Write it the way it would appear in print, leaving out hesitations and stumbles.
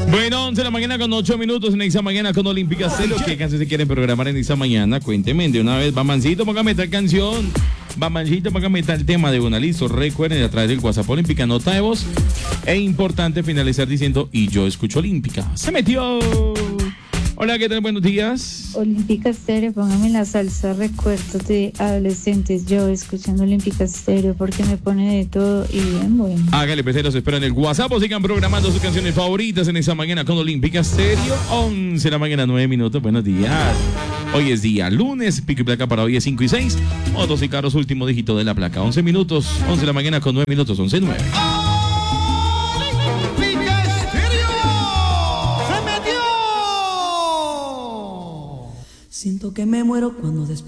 Bueno, 11 de la mañana con 8 minutos en esa mañana con Olímpica Estéreo. ¿Qué canciones se quieren programar en esa mañana? Cuéntenme de una vez. Bamancito, póngame tal canción. Bamancito, póngame tal tema de una. Listo. Recuerden a través del WhatsApp Olímpica, nota de voz. E importante finalizar diciendo, y yo escucho Olímpica. ¡Se metió! Hola, ¿qué tal? Buenos días. Olímpica Estéreo, póngame la salsa recuerdos de adolescentes. Yo escuchando Olímpica Estéreo porque me pone de todo y bien bueno. Hágale, peceros, espero en el WhatsApp o sigan programando sus canciones favoritas en esa mañana con Olímpica Estéreo. 11 de la mañana, 9 minutos. Buenos días. Hoy es día lunes, pico y placa para hoy es 5 y 6. Motos y carros, último dígito de la placa. 11 minutos, 11 de la mañana con 9 minutos, 11:09. Siento que me muero cuando despierto.